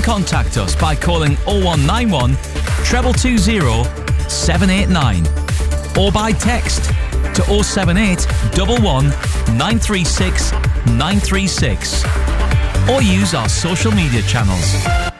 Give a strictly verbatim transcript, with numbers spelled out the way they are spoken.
contact us by calling oh one nine one, two two zero, seven eight nine or by text to oh seven eight, one one, nine three six, nine three six or use our social media channels.